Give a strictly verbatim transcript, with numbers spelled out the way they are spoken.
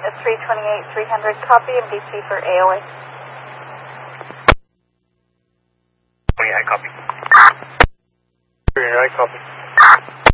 at three twenty-eight, three hundred, copy, and B T for A O A. twenty-eight, copy. twenty-eight, copy.